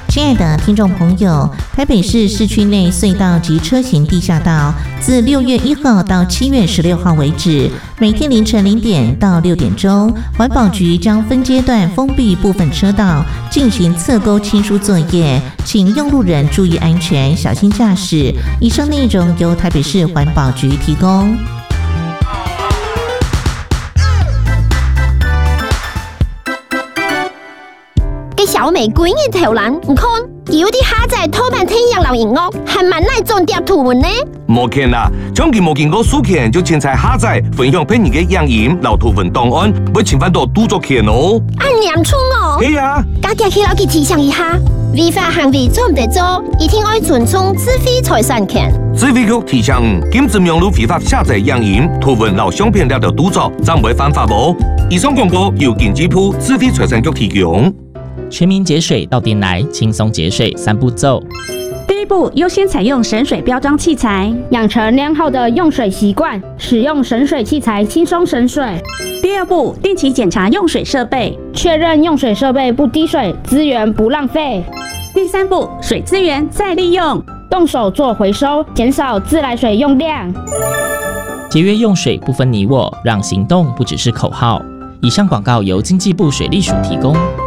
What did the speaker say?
亲爱的听众朋友，台北市市区内隧道及车行地下道自6月1号到7月16号为止，每天凌晨0点到6点钟，环保局将分阶段封闭部分车道，进行侧沟清疏作业，请用路人注意安全，小心驾驶。以上内容由台北市环保局提供。 小美闺嘅條欄，唔看有啲蝦仔拖慢天陽流營屋，係咪嚟種碟圖文呢？ 冇見啦，長期冇見過書權，就凊彩蝦仔分享俾人嘅影音、留圖文檔案，會侵犯到著作權哦。 按嚴重哦。係啊，家己去老記提醒一下，違法行為做唔得做，一定要尊重智慧財產權。 智慧局提醒，禁止用路非法下載影音、圖文、留相片了的著作，暫會犯法哦。以上廣告由經濟部智慧財產局提供。 全民節水到店來，輕鬆節水3步驟。 第一步，優先採用省水標章器材，養成良好的用水習慣，使用省水器材輕鬆省水。第二步，定期檢查用水設備，確認用水設備不滴水，資源不浪費。第三步，水資源再利用，動手做回收，減少自來水用量。 節約用水不分你我，讓行動不只是口號。以上廣告由經濟部水利署提供。